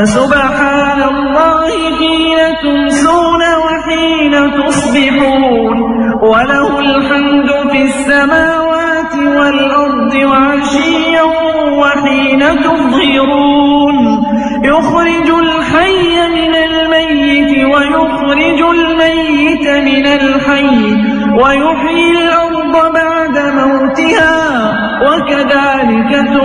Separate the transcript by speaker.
Speaker 1: فسبحان الله حين تمسون وحين تصبحون وله الحمد في السماوات والأرض وعشيا وحين تظهرون يخرج الحي من الميت ويخرج الميت من الحي ويحيي الأرض بعد موتها وكذلك